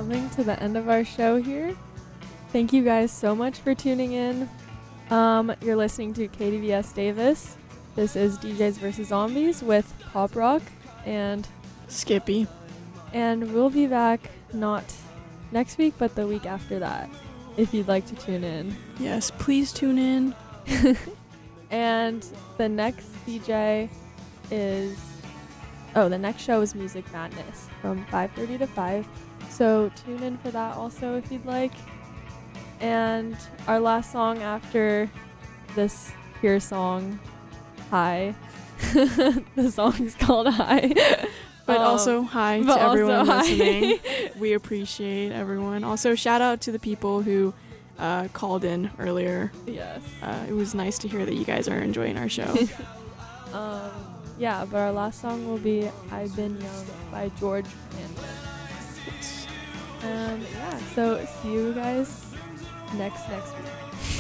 coming to the end of our show here. Thank you guys so much for tuning in. You're listening to KDVS Davis. This is DJs vs. Zombies with Pop Rock and Skippy. And we'll be back not next week, but the week after that, if you'd like to tune in. Yes, please tune in. And the next DJ is... Oh, the next show is Music Madness from 5:30 to 5. So tune in for that also if you'd like. And our last song after this Pure song, Hi. The song's called Hi. But also hi to everyone hi. listening. We appreciate everyone. Also, shout out to the people who called in earlier. Yes. It was nice to hear that you guys are enjoying our show. Yeah, but our last song will be I've Been Young by George Handel. Yes. Yeah, so see you guys next week.